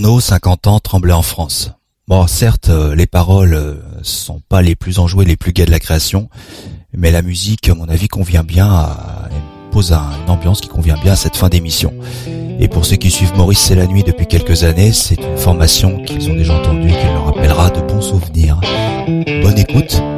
Arnaud, 50 ans, Tremblay en France. Bon, certes, les paroles sont pas les plus enjouées, les plus gaies de la création, mais la musique, à mon avis, convient bien pose une ambiance qui convient bien à cette fin d'émission. Et pour ceux qui suivent Maurice C'est la nuit depuis quelques années, c'est une formation qu'ils ont déjà entendue et qui leur rappellera de bons souvenirs. Bonne écoute.